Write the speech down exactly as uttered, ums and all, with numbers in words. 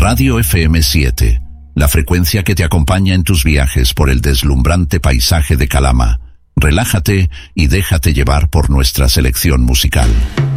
Radio F M siete, la frecuencia que te acompaña en tus viajes por el deslumbrante paisaje de Calama. Relájate y déjate llevar por nuestra selección musical.